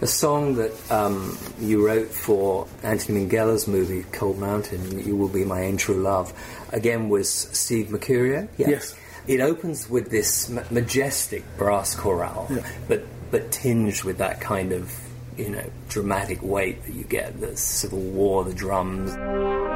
The song that you wrote for Anthony Minghella's movie Cold Mountain, You Will Be My Ain True Love, again was Steve Mercurio. Yeah. Yes. It opens with this majestic brass chorale, but tinged with that kind of, dramatic weight that you get, the Civil War, the drums.